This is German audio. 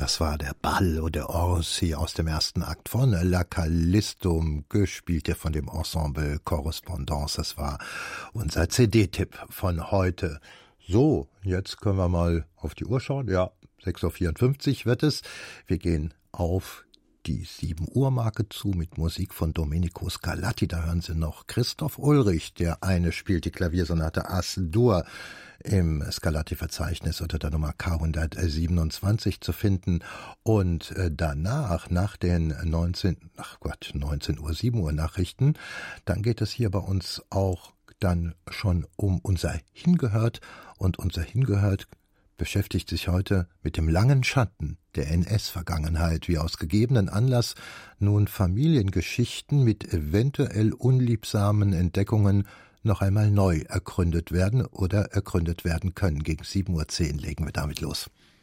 Das war der Ballo de Orsi aus dem ersten Akt von La Callisto, gespielt ja von dem Ensemble Correspondance. Das war unser CD-Tipp von heute. So, jetzt können wir mal auf die Uhr schauen. Ja, 6:54 Uhr wird es. Wir gehen auf die 7 Uhr Marke zu mit Musik von Domenico Scarlatti. Da hören Sie noch Christoph Ulrich, der eine spielt die Klaviersonate As-Dur im Scarlatti-Verzeichnis unter der Nummer K127 zu finden. Und danach, nach den 19:07 Uhr Nachrichten, dann geht es hier bei uns auch dann schon um unser Hingehört. Und unser Hingehört beschäftigt sich heute mit dem langen Schatten der NS-Vergangenheit, wie aus gegebenen Anlass nun Familiengeschichten mit eventuell unliebsamen Entdeckungen noch einmal neu ergründet werden oder ergründet werden können. Gegen 7:10 Uhr legen wir damit los.